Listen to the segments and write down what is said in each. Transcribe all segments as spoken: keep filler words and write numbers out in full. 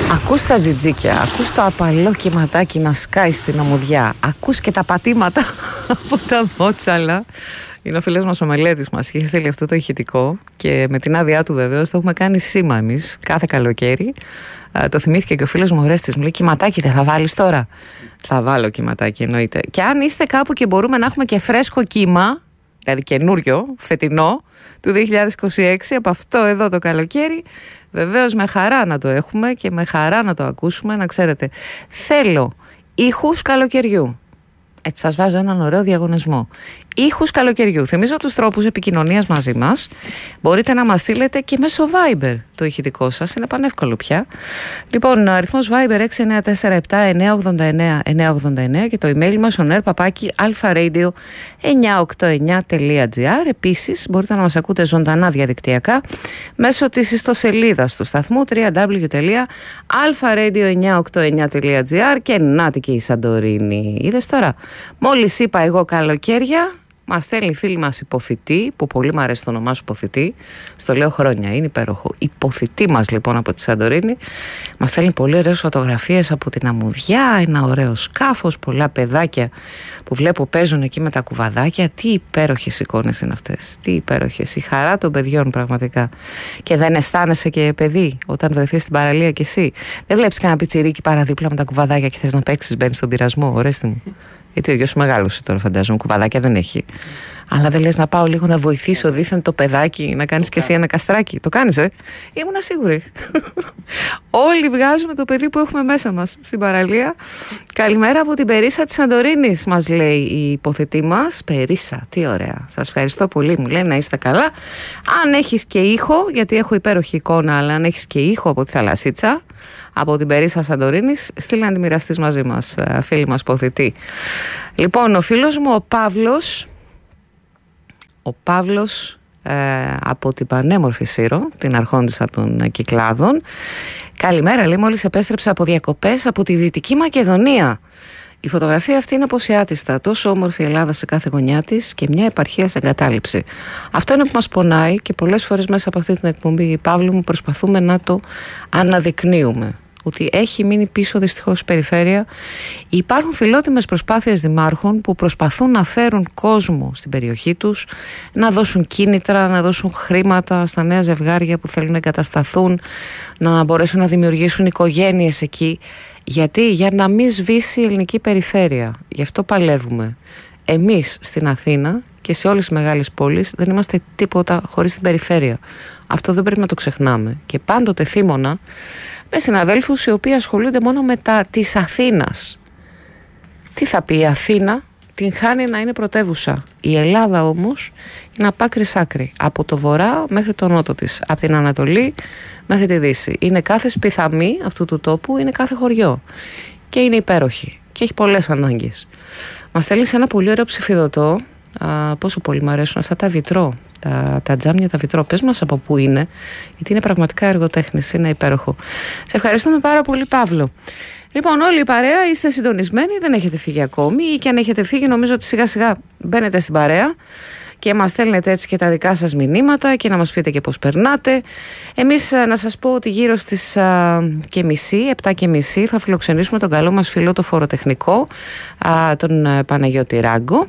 Ακούς τα τζιτζίκια, ακούς το απαλό κυματάκι να σκάει στην αμμουδιά, ακούς και τα πατήματα από τα βότσαλα. Είναι ο φίλος μας ο Μελέτης μας, είχε στείλει αυτό το ηχητικό και με την άδειά του βεβαίως το έχουμε κάνει σήμα εμείς κάθε καλοκαίρι. Uh, το θυμήθηκε και ο φίλος μου ο Ρέστης, μου λέει κυματάκι δεν θα βάλεις τώρα? Θα βάλω κυματάκι εννοείται. Και αν είστε κάπου και μπορούμε να έχουμε και φρέσκο κύμα, δηλαδή καινούριο, φετινό, του δύο χιλιάδες είκοσι έξι, από αυτό εδώ το καλοκαίρι, βεβαίως με χαρά να το έχουμε και με χαρά να το ακούσουμε. Να ξέρετε, θέλω ήχους καλοκαιριού. Έτσι σας βάζω έναν ωραίο διαγωνισμό. Ήχους καλοκαιριού. Θυμίζω τους τρόπους επικοινωνίας μαζί μας. Μπορείτε να μας στείλετε και μέσω Viber το ηχητικό σας. Είναι πανεύκολο πια. Λοιπόν, αριθμός Viber έξι εννιά τέσσερα επτά εννιά ογδόντα εννιά εννιά ογδόντα εννιά και το email μας on air παπάκι alpharadio εννιακόσια ογδόντα εννιά τελεία gr. Επίσης, μπορείτε να μας ακούτε ζωντανά διαδικτυακά μέσω της ιστοσελίδας του σταθμού double-u double-u double-u τελεία alpharadio εννιακόσια ογδόντα εννιά τελεία gr. Και νάτι και η Σαντορίνη. Είδες τώρα, μόλις είπα εγώ καλοκαίρια, μας στέλνει η φίλη μας Υποθητή, που πολύ μου αρέσει το όνομά σου Υποθητή, στο λέω χρόνια, είναι υπέροχο. Υποθητή μας λοιπόν από τη Σαντορίνη, μας στέλνει πολύ ωραίες φωτογραφίες από την αμμουδιά, ένα ωραίο σκάφος, πολλά παιδάκια που βλέπω παίζουν εκεί με τα κουβαδάκια. Τι υπέροχες εικόνες είναι αυτές, τι υπέροχες, η χαρά των παιδιών πραγματικά. Και δεν αισθάνεσαι και παιδί όταν βρεθείς στην παραλία κι εσύ? Δεν βλέπεις κανένα πιτσιρίκι παραδίπλα με τα κουβαδάκια και θες να παίξεις, μπαίνεις στον πειρασμό? Ορέστη μου. Γιατί ο γιος σου μεγάλωσε τώρα, φαντάζομαι, κουβαδάκια δεν έχει. Αλλά δεν λες να πάω λίγο να βοηθήσω δίθεν το παιδάκι, να κάνεις και εσύ ένα καστράκι? Το κάνεις, ε? Ήμουνα σίγουρη. Όλοι βγάζουμε το παιδί που έχουμε μέσα μας στην παραλία. Καλημέρα από την Περίσσα της Σαντορίνης, μας λέει η υποθετή μας. Περίσσα, τι ωραία. Σας ευχαριστώ πολύ, μου λέει, να είστε καλά. Αν έχεις και ήχο, γιατί έχω υπέροχη εικόνα, αλλά αν έχεις και ήχο από τη θαλασσίτσα, από την Περίσσα Σαντορίνης, στείλε να τη μοιραστείς μαζί μας, φίλοι μας υποθετή. Λοιπόν, ο φίλος μου ο Παύλος, ο Παύλος ε, από την πανέμορφη Σύρο, την αρχόντισσα των Κυκλάδων. Καλημέρα, λέει, μόλις επέστρεψα από διακοπές από τη Δυτική Μακεδονία. Η φωτογραφία αυτή είναι αποσιάτιστα, τόσο όμορφη η Ελλάδα σε κάθε γωνιά της και μια επαρχία σε εγκατάλειψη. Αυτό είναι που μας πονάει και πολλές φορές μέσα από αυτή την εκπομπή, Παύλου μου, προσπαθούμε να το αναδεικνύουμε. Ότι έχει μείνει πίσω δυστυχώς η περιφέρεια. Υπάρχουν φιλότιμες προσπάθειες δημάρχων που προσπαθούν να φέρουν κόσμο στην περιοχή τους, να δώσουν κίνητρα, να δώσουν χρήματα στα νέα ζευγάρια που θέλουν να εγκατασταθούν, να μπορέσουν να δημιουργήσουν οικογένειες εκεί. Γιατί? Για να μην σβήσει η ελληνική περιφέρεια. Γι' αυτό παλεύουμε. Εμείς στην Αθήνα και σε όλες τις μεγάλες πόλεις δεν είμαστε τίποτα χωρίς την περιφέρεια. Αυτό δεν πρέπει να το ξεχνάμε. Και πάντοτε θύμωνα με συναδέλφους οι οποίοι ασχολούνται μόνο με τα της Αθήνας. Τι θα πει η Αθήνα? Την χάνει να είναι πρωτεύουσα. Η Ελλάδα όμως είναι από άκρη σ' άκρη. Από το βορρά μέχρι το νότο της. Από την Ανατολή μέχρι τη Δύση. Είναι κάθε σπιθαμή αυτού του τόπου, είναι κάθε χωριό. Και είναι υπέροχη. Και έχει πολλές ανάγκες. Μας στέλνει σε ένα πολύ ωραίο ψηφιδωτό. Α, πόσο πολύ μου αρέσουν αυτά τα βιτρό. Τα, τα τζάμια, τα βιτρό. Πες μας από πού είναι, γιατί είναι πραγματικά εργοτέχνης. Είναι υπέροχο. Σε ευχαριστούμε πάρα πολύ, Παύλο. Λοιπόν, όλη η παρέα είστε συντονισμένοι, δεν έχετε φύγει ακόμη, ή και αν έχετε φύγει, νομίζω ότι σιγά σιγά μπαίνετε στην παρέα και μας στέλνετε έτσι και τα δικά σας μηνύματα και να μας πείτε και πώς περνάτε. Εμείς να σας πω ότι γύρω στις α, και μισή, επτά και μισή θα φιλοξενήσουμε τον καλό μας φίλο το φοροτεχνικό, α, τον α, Παναγιώτη Ράγκο.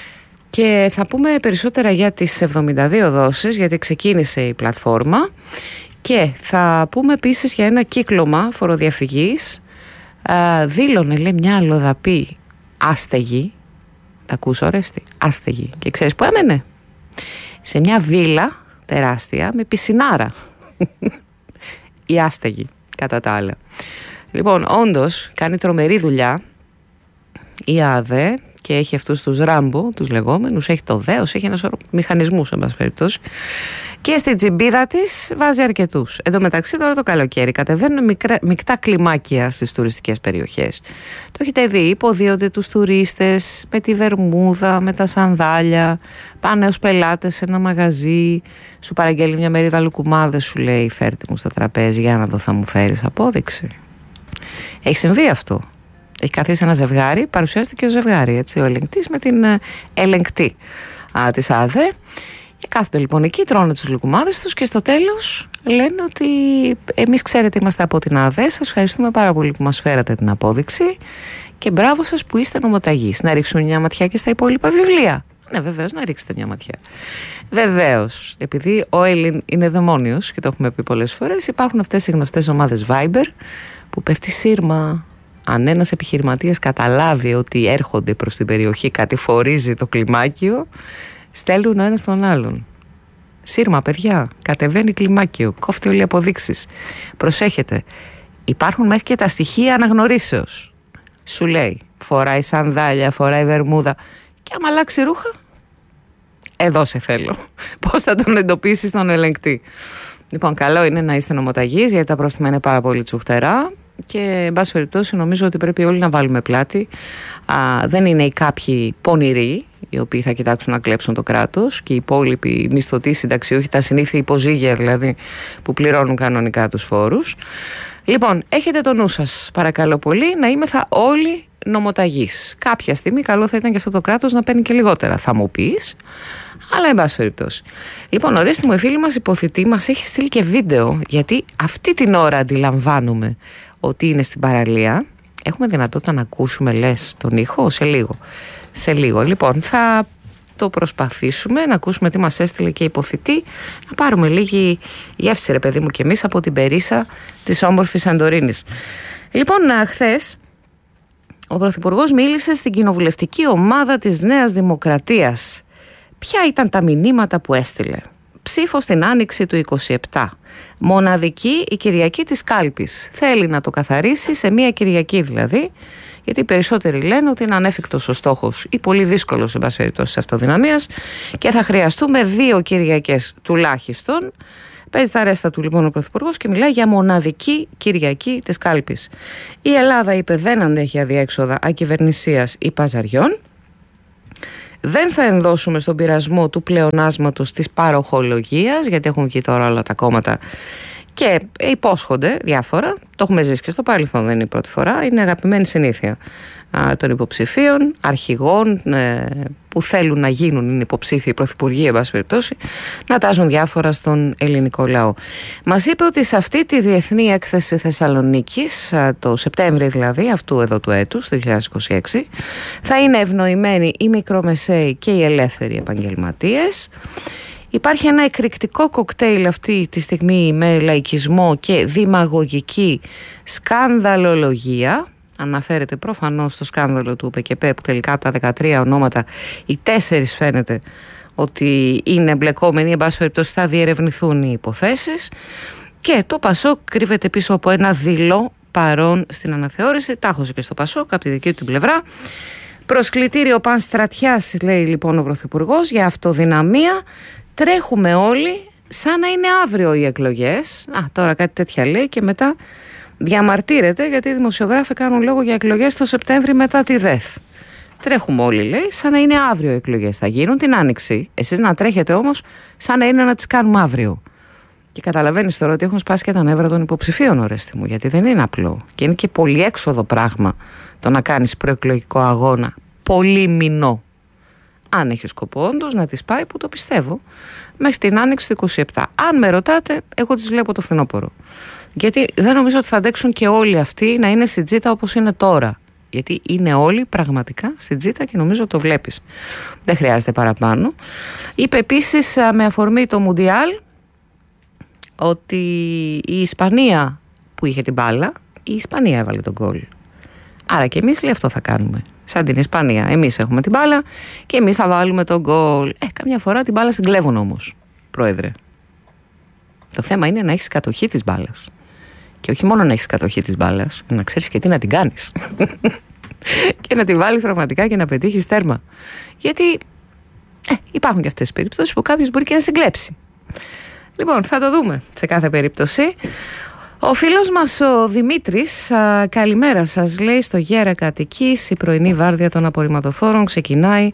Και θα πούμε περισσότερα για τις εβδομήντα δύο δόσεις, γιατί ξεκίνησε η πλατφόρμα. Και θα πούμε επίσης για ένα κύκλωμα φοροδιαφυγής. Uh, δήλωνε, λέει, μια αλλοδαπή άστεγη. Τα ακούς, Ορέστη? Άστεγη. Και ξέρεις που έμενε? Σε μια βίλα τεράστια με πισινάρα. Η άστεγη, κατά τα άλλα. Λοιπόν, όντως κάνει τρομερή δουλειά η ΑΔΕ και έχει αυτούς τους Ράμπο, τους λεγόμενους, έχει το δέος, έχει ένα σώρο μηχανισμούς, εν πάση περιπτώσει. Και στην τσιμπίδα της βάζει αρκετούς. Εν τω μεταξύ, τώρα το καλοκαίρι κατεβαίνουν μικρά, μεικτά κλιμάκια στις τουριστικές περιοχές. Το έχετε δει, υποδίονται τους τουρίστες με τη βερμούδα, με τα σανδάλια. Πάνε ως πελάτες σε ένα μαγαζί, σου παραγγέλνει μια μερίδα λουκουμάδες, σου λέει φέρτε μου στο τραπέζι, για να δω, θα μου φέρεις απόδειξη. Έχει συμβεί αυτό. Έχει καθίσει ένα ζευγάρι, παρουσιάστηκε ο ζευγάρι, έτσι, ο ελεγκτής με την ελεγκτή α, της ΑΔΕ. Ε, κάθονται λοιπόν εκεί, τρώνε τους λουκουμάδες τους και στο τέλος λένε ότι εμείς, ξέρετε, είμαστε από την ΑΔΕ, σας ευχαριστούμε πάρα πολύ που μας φέρατε την απόδειξη και μπράβο σας που είστε νομοταγείς. Να ρίξουν μια ματιά και στα υπόλοιπα βιβλία. Ναι, βεβαίως, να ρίξετε μια ματιά. Βεβαίως, επειδή ο Έλλην είναι δαιμόνιος και το έχουμε πει πολλές φορές, υπάρχουν αυτές οι γνωστές ομάδες Viber που πέφτει σύρμα. Αν ένας επιχειρηματίας καταλάβει ότι έρχονται προς την περιοχή, κατηφορίζει το κλιμάκιο, στέλνουν ο ένας τον άλλον. Σύρμα, παιδιά, κατεβαίνει κλιμάκιο, κόφτει όλοι οι αποδείξεις. Προσέχετε, υπάρχουν μέχρι και τα στοιχεία αναγνωρίσεως. Σου λέει, φοράει σανδάλια, φοράει βερμούδα. Και άμα αλλάξει ρούχα, εδώ σε θέλω. Πώς θα τον εντοπίσεις τον ελεγκτή? Λοιπόν, καλό είναι να είστε νομοταγείς, γιατί τα πρόστιμα είναι πάρα πολύ τσουχτερά. Και εν πάση περιπτώσει νομίζω ότι πρέπει όλοι να βάλουμε πλάτη. Α, δεν είναι οι κάποιοι πονηροί οι οποίοι θα κοιτάξουν να κλέψουν το κράτος και οι υπόλοιποι μισθωτοί, συνταξιούχοι, τα συνήθεια υποζύγια δηλαδή που πληρώνουν κανονικά τους φόρους. Λοιπόν, έχετε το νου σας παρακαλώ πολύ να είμεθα όλοι νομοταγείς. Κάποια στιγμή καλό θα ήταν και αυτό το κράτος να παίρνει και λιγότερα, θα μου πεις, αλλά εν πάση περιπτώσει. Λοιπόν, ορίστε μου, η φίλη μας υποθητή μας έχει στείλει και βίντεο, γιατί αυτή την ώρα αντιλαμβάνουμε ότι είναι στην παραλία. Έχουμε δυνατότητα να ακούσουμε, λες, τον ήχο? Σε λίγο. Σε λίγο. Λοιπόν, θα το προσπαθήσουμε να ακούσουμε τι μας έστειλε και η υποθητή, να πάρουμε λίγη γεύση, ρε παιδί μου, και εμείς από την Περίσσα της όμορφης Σαντορίνης. Λοιπόν, χθες ο Πρωθυπουργός μίλησε στην κοινοβουλευτική ομάδα της Νέας Δημοκρατίας. Ποια ήταν τα μηνύματα που έστειλε? Ψήφο στην άνοιξη του είκοσι επτά. Μοναδική η Κυριακή της κάλπης. Θέλει να το καθαρίσει σε μία Κυριακή δηλαδή, γιατί οι περισσότεροι λένε ότι είναι ανέφικτος ο στόχος ή πολύ δύσκολος, εν πάση περιπτώσει, της αυτοδυναμίας και θα χρειαστούμε δύο Κυριακές τουλάχιστον. Παίζει τα ρέστα του λοιπόν ο Πρωθυπουργός και μιλάει για μοναδική Κυριακή της κάλπης. Η Ελλάδα, είπε, δεν αντέχει αδιέξοδα ακυβερνησίας ή παζαριών. Δεν θα ενδώσουμε στον πειρασμό του πλεονάσματος της παροχολογίας, γιατί έχουν βγει τώρα όλα τα κόμματα και υπόσχονται διάφορα. Το έχουμε ζήσει και στο παρελθόν, δεν είναι η πρώτη φορά. Είναι αγαπημένη συνήθεια α, των υποψηφίων, αρχηγών ε, που θέλουν να γίνουν, είναι υποψήφιοι πρωθυπουργοί, εν πάση περιπτώσει, να τάζουν διάφορα στον ελληνικό λαό. Μας είπε ότι σε αυτή τη Διεθνή Έκθεση Θεσσαλονίκης, α, το Σεπτέμβριο δηλαδή, αυτού εδώ του έτους, το δύο χιλιάδες είκοσι έξι, θα είναι ευνοημένοι οι μικρομεσαίοι και οι ελεύθεροι επαγγελματίες. Υπάρχει ένα εκρηκτικό κοκτέιλ αυτή τη στιγμή με λαϊκισμό και δημαγωγική σκανδαλολογία. Αναφέρεται προφανώς στο σκάνδαλο του ΠΚΠ, που τελικά από τα δεκατρία ονόματα οι τέσσερις φαίνεται ότι είναι εμπλεκόμενοι, εν πάση περιπτώσει θα διερευνηθούν οι υποθέσεις. Και το ΠΑΣΟΚ κρύβεται πίσω από ένα δειλό παρόν στην αναθεώρηση. Τάχωσε και στο ΠΑΣΟΚ από τη δική του την πλευρά. Προσκλητήριο Πανστρατιάς, λέει λοιπόν ο Πρωθυπουργός, για αυτοδυναμία. Τρέχουμε όλοι σαν να είναι αύριο οι εκλογές. Α, τώρα κάτι τέτοια λέει και μετά διαμαρτύρεται γιατί οι δημοσιογράφοι κάνουν λόγο για εκλογές το Σεπτέμβρη μετά τη ΔΕΘ. Τρέχουμε όλοι, λέει, σαν να είναι αύριο οι εκλογές. Θα γίνουν την Άνοιξη. Εσείς να τρέχετε όμως σαν να είναι να τις κάνουμε αύριο. Και καταλαβαίνεις τώρα ότι έχουν σπάσει και τα νεύρα των υποψηφίων, ορέστη μου, γιατί δεν είναι απλό. Και είναι και πολύ έξοδο πράγμα το να κάνεις προεκλογικό αγώνα. Πολύ μηνό. Αν έχει σκοπό όντως να τις πάει, που το πιστεύω, μέχρι την άνοιξη του είκοσι επτά. Αν με ρωτάτε, εγώ τις βλέπω το φθινόπωρο. Γιατί δεν νομίζω ότι θα αντέξουν και όλοι αυτοί να είναι στην τζίτα όπως είναι τώρα. Γιατί είναι όλοι πραγματικά στην τζίτα και νομίζω το βλέπεις. Δεν χρειάζεται παραπάνω. Είπε επίσης με αφορμή το Μουντιάλ ότι η Ισπανία που είχε την μπάλα, η Ισπανία έβαλε τον γκολ. Άρα και εμείς, λέει, αυτό θα κάνουμε. Σαν την Ισπανία. Εμείς έχουμε την μπάλα και εμείς θα βάλουμε τον γκολ. Ε, καμιά φορά την μπάλα στην κλέβουν όμως, πρόεδρε. Το θέμα είναι να έχεις κατοχή της μπάλας. Και όχι μόνο να έχεις κατοχή της μπάλας, να ξέρεις και τι να την κάνεις. Και να την βάλεις πραγματικά και να πετύχεις τέρμα. Γιατί ε, υπάρχουν και αυτές τις περιπτώσεις που κάποιος μπορεί και να την κλέψει. Λοιπόν, θα το δούμε σε κάθε περίπτωση. Ο φίλος μας ο Δημήτρης, α, καλημέρα σας, λέει, στο Γέρακα Αττικής η πρωινή βάρδια των απορριμματοφόρων ξεκινάει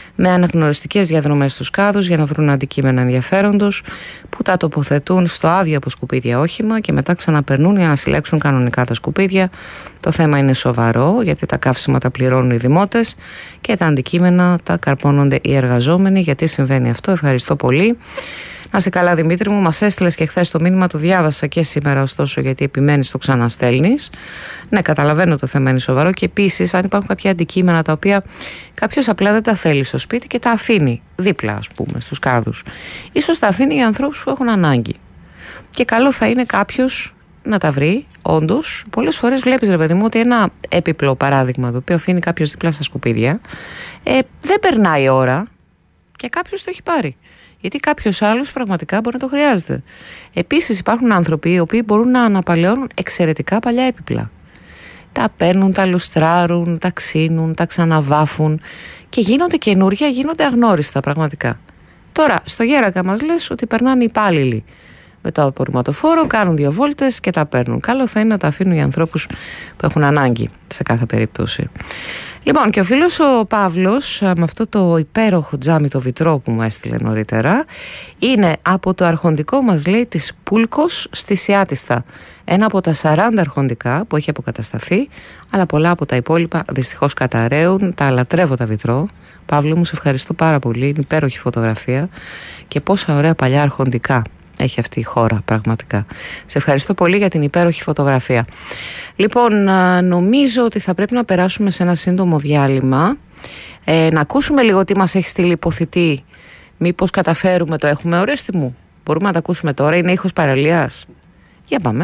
με αναγνωριστικές διαδρομές στους κάδους για να βρουν αντικείμενα ενδιαφέροντος που τα τοποθετούν στο άδειο από σκουπίδια όχημα και μετά ξαναπερνούν για να συλλέξουν κανονικά τα σκουπίδια. Το θέμα είναι σοβαρό, γιατί τα καύσιμα τα πληρώνουν οι δημότες και τα αντικείμενα τα καρπώνονται οι εργαζόμενοι. Γιατί συμβαίνει αυτό? Ευχαριστώ πολύ. Να είσαι καλά, Δημήτρη μου. Μας έστειλες και χθες το μήνυμα, το διάβασα και σήμερα, ωστόσο, γιατί επιμένεις, το ξαναστέλνεις. Ναι, καταλαβαίνω, το θέμα είναι σοβαρό. Και επίσης, αν υπάρχουν κάποια αντικείμενα τα οποία κάποιος απλά δεν τα θέλει στο σπίτι και τα αφήνει δίπλα, ας πούμε, στους κάδους, ίσως τα αφήνει για ανθρώπους που έχουν ανάγκη. Και καλό θα είναι κάποιος να τα βρει, όντως. Πολλές φορές βλέπεις, ρε παιδί μου, ότι ένα έπιπλο παράδειγμα, το οποίο αφήνει κάποιος δίπλα στα σκουπίδια, ε, δεν περνάει η ώρα και κάποιος το έχει πάρει. Γιατί κάποιος άλλος πραγματικά μπορεί να το χρειάζεται. Επίσης, υπάρχουν άνθρωποι οι οποίοι μπορούν να αναπαλαιώνουν εξαιρετικά παλιά έπιπλα. Τα παίρνουν, τα λουστράρουν, τα ξύνουν, τα ξαναβάφουν και γίνονται καινούρια, γίνονται αγνώριστα πραγματικά. Τώρα, στο Γέρακα μας λες ότι περνάνε οι υπάλληλοι με το απορριμματοφόρο, κάνουν δύο βόλτες και τα παίρνουν. Καλό θα είναι να τα αφήνουν οι ανθρώπους που έχουν ανάγκη σε κάθε περίπτωση. Λοιπόν, και ο φίλος ο Παύλος, με αυτό το υπέροχο τζάμι το βιτρό που μου έστειλε νωρίτερα, είναι από το αρχοντικό μας, λέει, της Πούλκος στη Σιάτιστα. Ένα από τα σαράντα αρχοντικά που έχει αποκατασταθεί, αλλά πολλά από τα υπόλοιπα δυστυχώς καταραίουν. Τα λατρεύω τα βιτρό. Παύλο μου, σε ευχαριστώ πάρα πολύ. Είναι υπέροχη φωτογραφία και πόσα ωραία παλιά αρχοντικά έχει αυτή η χώρα, πραγματικά. Σε ευχαριστώ πολύ για την υπέροχη φωτογραφία. Λοιπόν, νομίζω ότι θα πρέπει να περάσουμε σε ένα σύντομο διάλειμμα, ε, να ακούσουμε λίγο τι μας έχει στείλει υποθητή. Μήπως καταφέρουμε, το έχουμε, Ορέστη μου? Μπορούμε να τα ακούσουμε τώρα, είναι ήχος παραλίας? Για πάμε.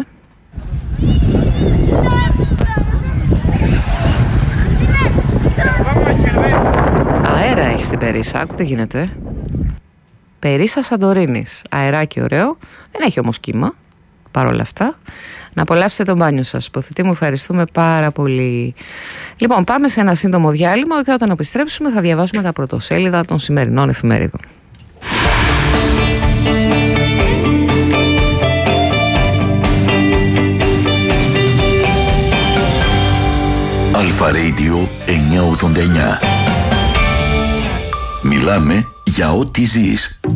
Αέρα έχει στην Περίσσα, άκου τι γίνεται. Περίσσα Σαντορίνης, αεράκι ωραίο, δεν έχει όμως κύμα παρόλα αυτά. Να απολαύσετε το μπάνιο σας. Υποθητή μου, ευχαριστούμε πάρα πολύ. Λοιπόν, πάμε σε ένα σύντομο διάλειμμα και όταν επιστρέψουμε θα διαβάσουμε τα πρωτοσέλιδα των σημερινών εφημερίδων. Αλφα Radio εννιακόσια ογδόντα εννιά. Μιλάμε για ό,τι ζεις.